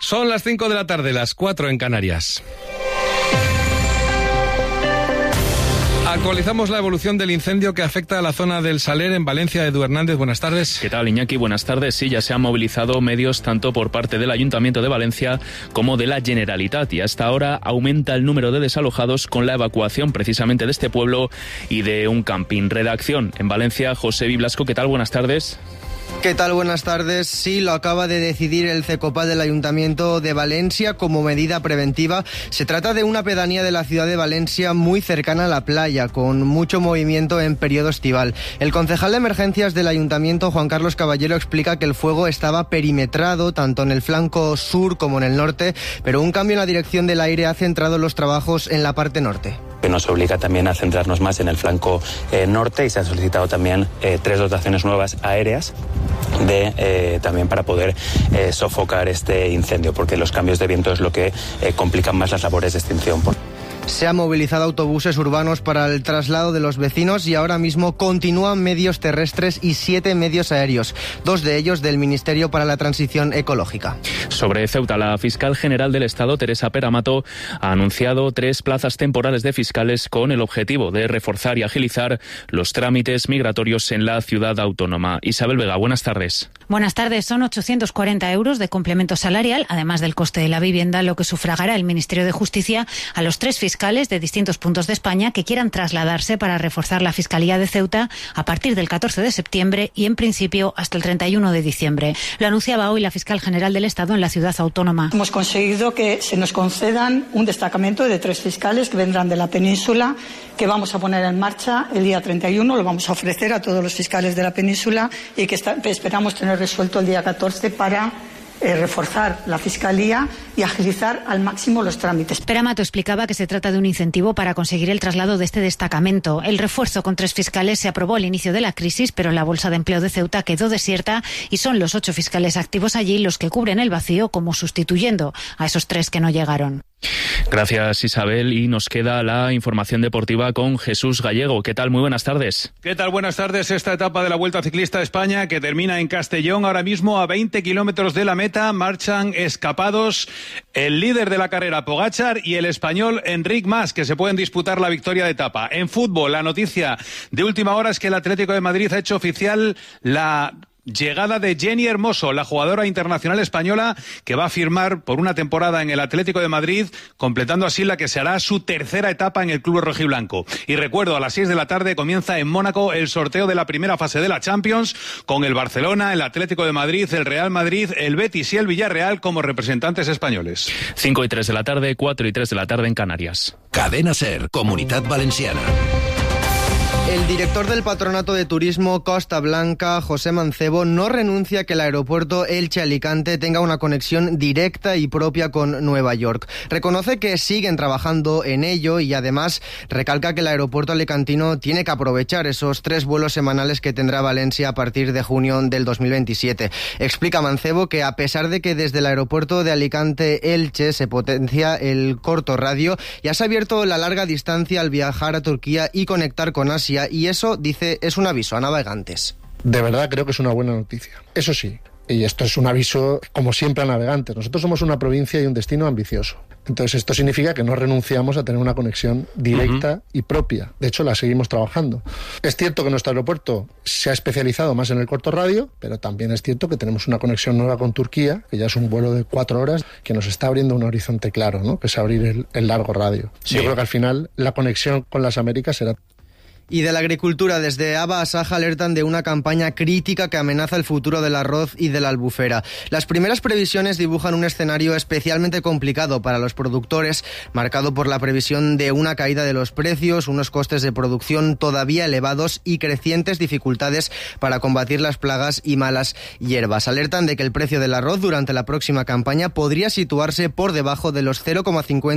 Son las 5 de la tarde, las 4 en Canarias. Actualizamos la evolución del incendio que afecta a la zona del Saler en Valencia. Edu Hernández, buenas tardes. ¿Qué tal, Iñaki? Buenas tardes. Sí, ya se han movilizado medios tanto por parte del Ayuntamiento de Valencia como de la Generalitat, y hasta ahora aumenta el número de desalojados con la evacuación precisamente de este pueblo y de un camping. Redacción en Valencia, José Biblasco. ¿Qué tal? Buenas tardes. ¿Qué tal? Buenas tardes. Sí, lo acaba de decidir el CECOPA del Ayuntamiento de Valencia como medida preventiva. Se trata de una pedanía de la ciudad de Valencia muy cercana a la playa, con mucho movimiento en periodo estival. El concejal de emergencias del Ayuntamiento, Juan Carlos Caballero, explica que el fuego estaba perimetrado tanto en el flanco sur como en el norte, pero un cambio en la dirección del aire ha centrado los trabajos en la parte norte. Que nos obliga también a centrarnos más en el flanco norte, y se han solicitado también 3 dotaciones nuevas aéreas también para poder sofocar este incendio, porque los cambios de viento es lo que complican más las labores de extinción. Se han movilizado autobuses urbanos para el traslado de los vecinos y ahora mismo continúan medios terrestres y 7 medios aéreos, 2 de ellos del Ministerio para la Transición Ecológica. Sobre Ceuta, la fiscal general del Estado, Teresa Peramato, ha anunciado 3 plazas temporales de fiscales con el objetivo de reforzar y agilizar los trámites migratorios en la ciudad autónoma. Isabel Vega, buenas tardes. Buenas tardes. Son 840 euros de complemento salarial, además del coste de la vivienda, lo que sufragará el Ministerio de Justicia a los 3 fiscales de distintos puntos de España que quieran trasladarse para reforzar la Fiscalía de Ceuta a partir del 14 de septiembre y, en principio, hasta el 31 de diciembre. Lo anunciaba hoy la fiscal general del Estado en la ciudad autónoma. Hemos conseguido que se nos concedan un destacamento de 3 fiscales que vendrán de la península, que vamos a poner en marcha el día 31, lo vamos a ofrecer a todos los fiscales de la península y que esperamos tener resuelto el día 14 para reforzar la Fiscalía y agilizar al máximo los trámites. Peramato explicaba que se trata de un incentivo para conseguir el traslado de este destacamento. El refuerzo con 3 fiscales se aprobó al inicio de la crisis, pero la bolsa de empleo de Ceuta quedó desierta y son los 8 fiscales activos allí los que cubren el vacío, como sustituyendo a esos 3 que no llegaron. Gracias, Isabel, y nos queda la información deportiva con Jesús Gallego. ¿Qué tal? Muy buenas tardes. ¿Qué tal? Buenas tardes. Esta etapa de la Vuelta Ciclista a España, que termina en Castellón, ahora mismo a 20 kilómetros de la meta, marchan escapados el líder de la carrera, Pogačar, y el español Enric Mas, que se pueden disputar la victoria de etapa. En fútbol, la noticia de última hora es que el Atlético de Madrid ha hecho oficial la llegada de Jenny Hermoso, la jugadora internacional española que va a firmar por una temporada en el Atlético de Madrid, completando así la que será su tercera etapa en el club rojiblanco. Y recuerdo, a las 6 de la tarde comienza en Mónaco el sorteo de la primera fase de la Champions, con el Barcelona, el Atlético de Madrid, el Real Madrid, el Betis y el Villarreal como representantes españoles. 5 y 3 de la tarde, 4 y 3 de la tarde en Canarias. Cadena SER, Comunitat Valenciana. El director del Patronato de Turismo Costa Blanca, José Mancebo, no renuncia a que el aeropuerto Elche-Alicante tenga una conexión directa y propia con Nueva York. Reconoce que siguen trabajando en ello y además recalca que el aeropuerto alicantino tiene que aprovechar esos 3 vuelos semanales que tendrá Valencia a partir de junio del 2027. Explica Mancebo que a pesar de que desde el aeropuerto de Alicante-Elche se potencia el corto radio, ya se ha abierto la larga distancia al viajar a Turquía y conectar con Asia, y eso, dice, es un aviso a navegantes. De verdad creo que es una buena noticia. Eso sí, y esto es un aviso, como siempre, a navegantes. Nosotros somos una provincia y un destino ambicioso. Entonces esto significa que no renunciamos a tener una conexión directa y propia. De hecho, la seguimos trabajando. Es cierto que nuestro aeropuerto se ha especializado más en el corto radio, pero también es cierto que tenemos una conexión nueva con Turquía, que ya es un vuelo de 4 horas, que nos está abriendo un horizonte claro, ¿no? Que es abrir el largo radio. Sí. Yo creo que al final la conexión con las Américas será... Y de la agricultura, desde ABA a Saja alertan de una campaña crítica que amenaza el futuro del arroz y de la albufera. Las primeras previsiones dibujan un escenario especialmente complicado para los productores, marcado por la previsión de una caída de los precios, unos costes de producción todavía elevados y crecientes dificultades para combatir las plagas y malas hierbas. Alertan de que el precio del arroz durante la próxima campaña podría situarse por debajo de los 0,50